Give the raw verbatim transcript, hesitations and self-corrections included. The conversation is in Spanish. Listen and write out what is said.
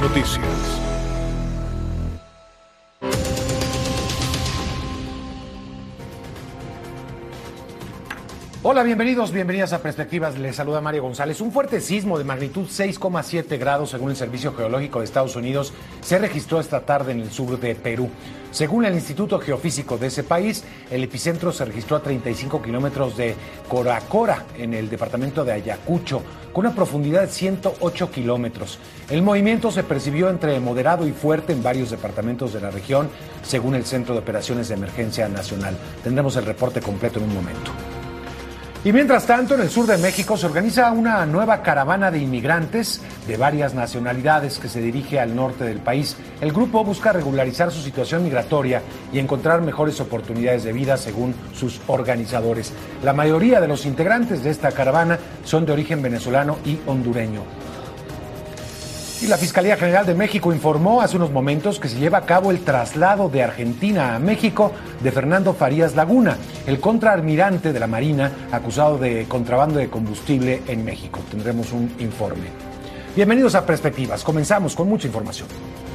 Noticias. Hola, bienvenidos, bienvenidas a Perspectivas. Les saluda Mario González. Un fuerte sismo de magnitud seis coma siete grados, según el Servicio Geológico de Estados Unidos, se registró esta tarde en el sur de Perú. Según el Instituto Geofísico de ese país, el epicentro se registró a treinta y cinco kilómetros de Coracora, en el departamento de Ayacucho, con una profundidad de ciento ocho kilómetros. El movimiento se percibió entre moderado y fuerte en varios departamentos de la región, según el Centro de Operaciones de Emergencia Nacional. Tendremos el reporte completo en un momento. Y mientras tanto, en el sur de México se organiza una nueva caravana de inmigrantes de varias nacionalidades que se dirige al norte del país. El grupo busca regularizar su situación migratoria y encontrar mejores oportunidades de vida, según sus organizadores. La mayoría de los integrantes de esta caravana son de origen venezolano y hondureño. Y la Fiscalía General de México informó hace unos momentos que se lleva a cabo el traslado de Argentina a México de Fernando Farías Laguna, el contraalmirante de la Marina acusado de contrabando de combustible en México. Tendremos un informe. Bienvenidos a Perspectivas. Comenzamos con mucha información.